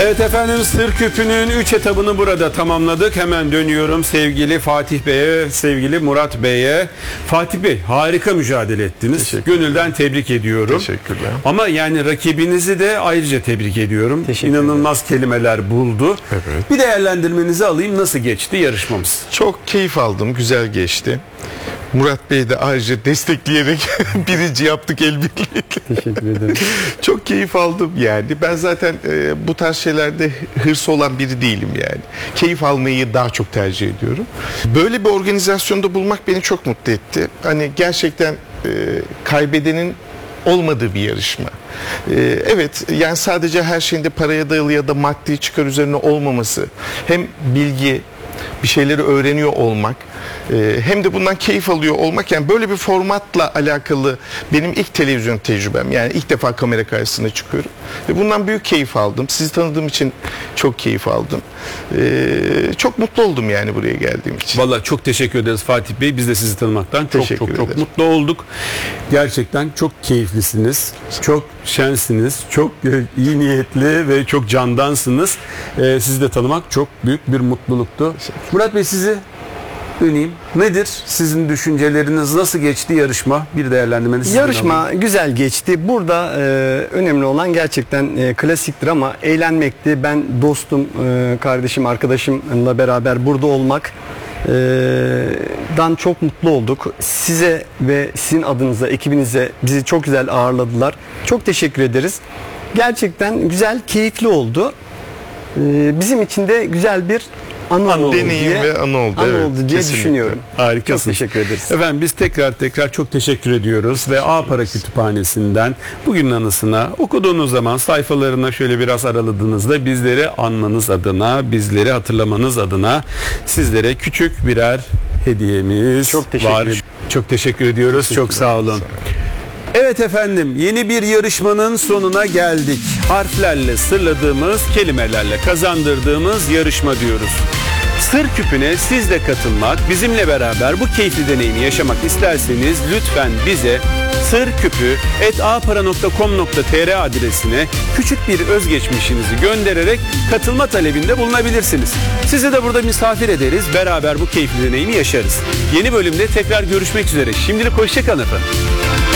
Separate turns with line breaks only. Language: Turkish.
Evet efendim, Sır Küpü'nün 3 etabını burada tamamladık. Hemen dönüyorum sevgili Fatih Bey'e, sevgili Murat Bey'e. Fatih Bey, harika mücadele ettiniz. Gönülden tebrik ediyorum.
Teşekkürler.
Ama yani rakibinizi de ayrıca tebrik ediyorum. İnanılmaz kelimeler buldu.
Evet.
Bir değerlendirmenizi alayım. Nasıl geçti yarışmamız?
Çok keyif aldım. Güzel geçti. Murat Bey de ayrıca destekleyerek birinci yaptık el birliğiyle.
Teşekkür ederim.
Çok keyif aldım yani. Ben zaten bu tarz şeylerde hırsı olan biri değilim yani. Keyif almayı daha çok tercih ediyorum. Böyle bir organizasyonda bulmak beni çok mutlu etti. Hani gerçekten kaybedenin olmadığı bir yarışma. Evet, yani sadece her şeyinde paraya dayalı ya da maddi çıkar üzerine olmaması, hem bilgi, bir şeyleri öğreniyor olmak, hem de bundan keyif alıyor olmak, yani böyle bir formatla alakalı benim ilk televizyon tecrübem. Yani ilk defa kamera karşısına çıkıyorum ve bundan büyük keyif aldım. Sizi tanıdığım için çok keyif aldım. Çok mutlu oldum yani buraya geldiğim için.
Vallahi çok teşekkür ederiz Fatih Bey. Biz de sizi tanımaktan çok mutlu olduk. Gerçekten çok keyiflisiniz. Çok şensiniz. Çok iyi niyetli ve çok candansınız. Sizi de tanımak çok büyük bir mutluluktu. Murat Bey, sizi döneyim. Nedir sizin düşünceleriniz? Nasıl geçti yarışma? Bir değerlendirmenizi
Yarışma güzel geçti. Burada önemli olan gerçekten klasiktir ama eğlenmekti. Ben dostum, kardeşim, arkadaşımla beraber burada olmak dan çok mutlu olduk. Size ve sizin adınıza, ekibinize bizi çok güzel ağırladılar. Çok teşekkür ederiz. Gerçekten güzel, keyifli oldu. Bizim için de güzel bir
deneyim ve anı oldu
diye
kesinlikle
düşünüyorum.
Harikasın.
Çok teşekkür ederiz.
Efendim, biz tekrar çok teşekkür ediyoruz ve A-Para Kütüphanesi'nden bugünün anısına okuduğunuz zaman sayfalarına şöyle biraz araladığınızda bizleri anmanız adına, bizleri hatırlamanız adına sizlere küçük birer hediyemiz var. Çok teşekkür ediyoruz. Çok sağ olun. Evet efendim, yeni bir yarışmanın sonuna geldik. Harflerle sırladığımız, kelimelerle kazandırdığımız yarışma diyoruz. Sır Küpü'ne siz de katılmak, bizimle beraber bu keyifli deneyimi yaşamak isterseniz lütfen bize sırküpü@apara.com.tr adresine küçük bir özgeçmişinizi göndererek katılma talebinde bulunabilirsiniz. Sizi de burada misafir ederiz, beraber bu keyifli deneyimi yaşarız. Yeni bölümde tekrar görüşmek üzere. Şimdilik hoşça kalın efendim.